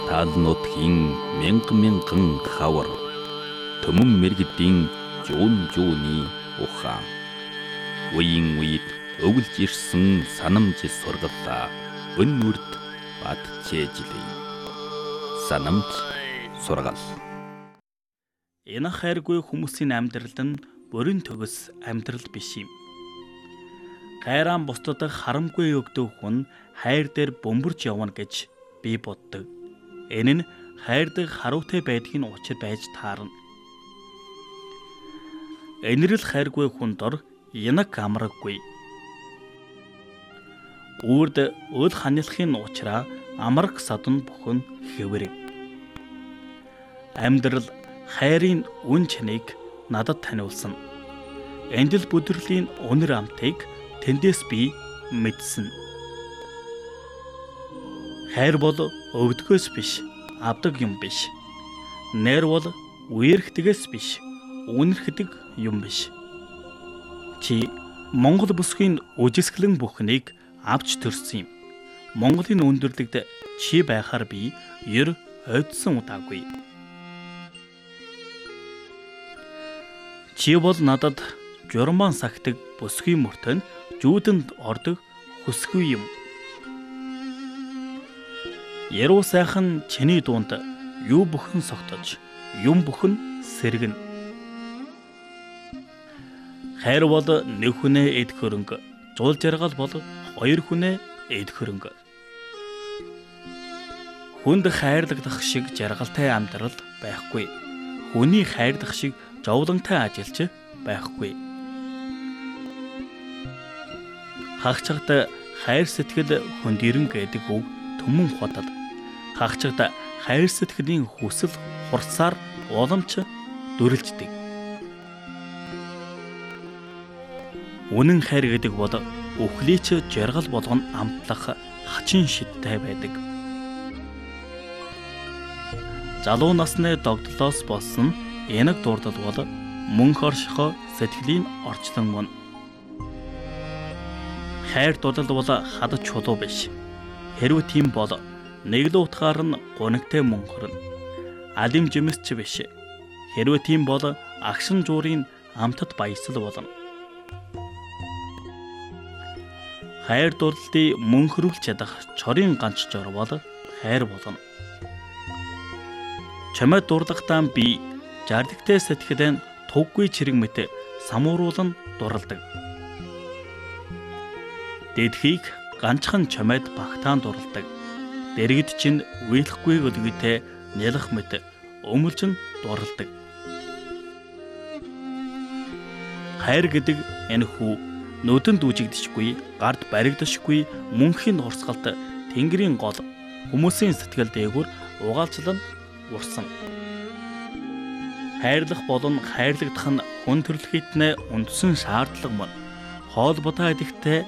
таалнуудын мянган хавар төмөн мэргэдийн жууны ухаан үеийн үед өвлж ирсэн санамж сургалаа өнүрд батчээжлээ. Санамж сургал. Энэ хайргүй хүмүүсийн амьдрал нь бүрэн төгс амьдрал биш юм. Гайраан бусдад харамгүй өгдөг хүн хайр дээр бөмбөрж явна гэж би боддог. Энэ нь хайрдаг харуутай байдгийн учир байж таарна. Энэрл хайргүй хүн дор янаг амраггүй. Үрд өд ханилахын учраа амраг садн бүхэн хэврэг. Амьдрал хайрын үн чаныг надад таниулсан. Эндэл бүдэрлийн өнөр амтыг тэндээс би мэдсэн. Хайр бол өвдгөөс биш, авдаг юм биш. Найр бол үерхдэгээс биш, үнэрхдэг юм биш. Чи Монгол бүсгийн үжисгэлэн бүхнийг авч төрсөн юм. Монголын өндөрлөгд чи байхаар би ер ойдсон удаагүй. Чи бол надад журман сахдаг бүсгийн мөртөнд жүүдэнд ордог хүсгүй юм. Яруу сайхан чиний дунд юу бүхэн согтож, юм бүхэн сэргэн. Хайр бол нэг хүнээ эд хөрөнгө, зуул жаргал бол хоёр хүнээ эд хөрөнгө. Хүнд хайрлагдах шиг жаргалтай амьдрал байхгүй. Хүний хайрлах шиг зовлонтой ажилч байхгүй. Хагчагт хайр сэтгэл хөндөрөн гэдэг үг төмөн хотод. Хагчагт хайр сэтгэлийн хүсэл хурцаар уламж дүрлждэг. Үнэн хайр гэдэг бол өхлийч жаргал болгон амтлах хачин шидтэй байдаг. Залуу насны догдлоос болсон янаг дурдал бол мөн хоршихо сэтгэлийн орчлон мөн. Хайр дурдал бол хад чулуу биш. Хэрвээ тийм бол нэг л утгаар нь гонигтай мөн хорно. Алим жимсч биш. Хэрвээ тийм бол агшин жуурын амтад баясал болно. Хайр дурлалыг мөн хөрвүүлж чадах чорын ганц жор бол хайр болно. Чамайг дурдахдаа би жардагтай сэтгэлэн туггүй чирэг мэт самууруулан дуралдаг. Дэдхийг ганцхан чамайд багтаан дуралдаг. Дэргэд чинь үйлэхгүй өлгөтэй нялх мэт өмөлжин дуралдаг. Хайр гэдэг энэ хүү нүдэнд үжигдэшгүй, гард баригдашгүй мөнхийн урсгалт тэнгэрийн гол хүмүүсийн сэтгэл дээгүүр угаалцлан урсан. Хайрлах болон хайрлагдах нь хүн төрөлхитнээ үндсэн шаардлага мөн. Хоол бодоо идэхтэй